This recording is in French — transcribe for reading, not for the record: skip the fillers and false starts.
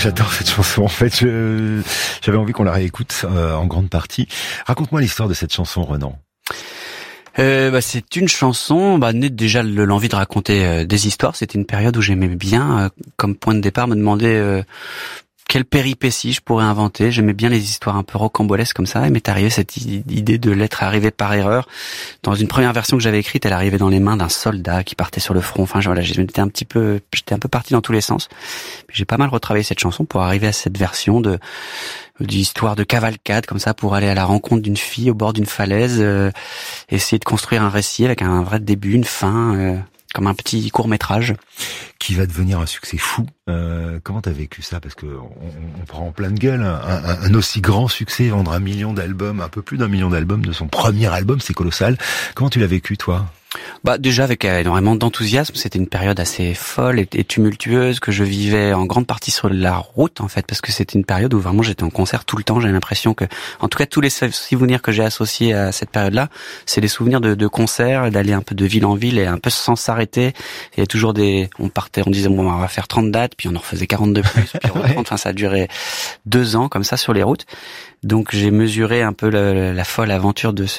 J'adore cette chanson. En fait, j'avais envie qu'on la réécoute en grande partie. Raconte-moi l'histoire de cette chanson, Renan. C'est une chanson née déjà de l'envie de raconter des histoires. C'était une période où j'aimais bien, comme point de départ, me demander quelle péripétie je pourrais inventer. J'aimais bien les histoires un peu rocambolesques comme ça. Et m'est arrivée cette idée de l'être arrivée par erreur. Dans une première version que j'avais écrite, elle arrivait dans les mains d'un soldat qui partait sur le front. Enfin, voilà, j'étais un peu parti dans tous les sens. Puis j'ai pas mal retravaillé cette chanson pour arriver à cette version d'histoire de cavalcade comme ça, pour aller à la rencontre d'une fille au bord d'une falaise, essayer de construire un récit avec un vrai début, une fin, comme un petit court-métrage. Qui va devenir un succès fou. Comment t'as vécu ça? Parce que on prend en pleine gueule un aussi grand succès, vendre 1 million d'albums, un peu plus d'1 million d'albums de son premier album, c'est colossal. Comment tu l'as vécu, toi? Déjà avec énormément d'enthousiasme. C'était une période assez folle et tumultueuse que je vivais en grande partie sur la route, en fait, parce que c'était une période où vraiment j'étais en concert tout le temps. J'ai l'impression que, en tout cas, tous les souvenirs que j'ai associés à cette période-là, c'est des souvenirs de concerts, d'aller un peu de ville en ville et un peu sans s'arrêter. Il y a toujours on disait bon, on va faire 30 dates, puis on en refaisait 40 de plus, puis 30. Enfin, ça a duré 2 ans comme ça sur les routes. Donc j'ai mesuré un peu la folle aventure de